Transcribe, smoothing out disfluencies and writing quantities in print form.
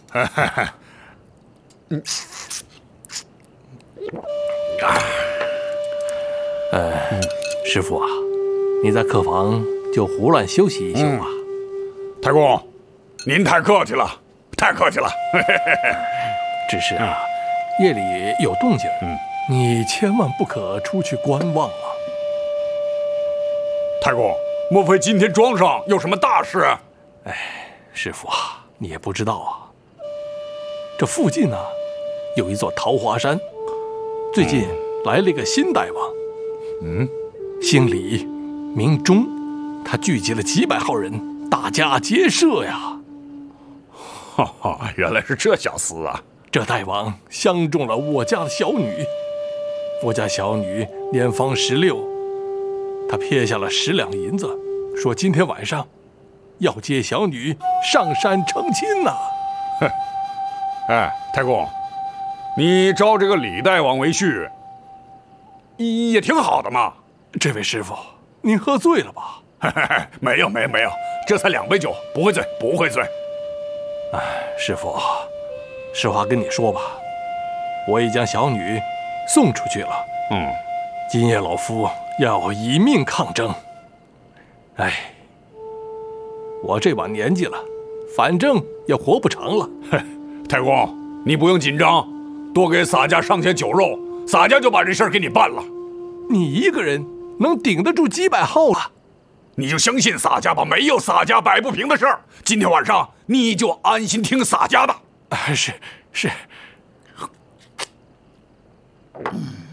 师傅啊，你在客房就胡乱休息一宿吧。 太公，您太客气了，太客气了。 只是啊，夜里有动静，你千万不可出去观望啊。 太公，莫非今天庄上有什么大事？ 师傅啊，你也不知道啊，这附近呢，有一座桃花山，最近来了一个新大王，姓李，名忠，他聚集了几百号人，大家皆赦呀。 哈哈，原来是这小厮啊！ 这大王相中了我家的小女，我家小女年方16，他撇下了10两银子，说今天晚上要接小女上山成亲呐。 太公，你招这个李大王为婿，也挺好的嘛。 这位师傅，您喝醉了吧？ 没有，这才2杯酒，不会醉，不会醉。 师傅，实话跟你说吧，我已将小女送出去了。今夜老夫要以命抗争。我这把年纪了，反正也活不长了。 太公，你不用紧张，多给洒家上些酒肉，洒家就把这事儿给你办了。 你一个人能顶得住几百号啊？ 你就相信洒家吧，没有洒家摆不平的事儿。今天晚上你就安心听洒家的。 是。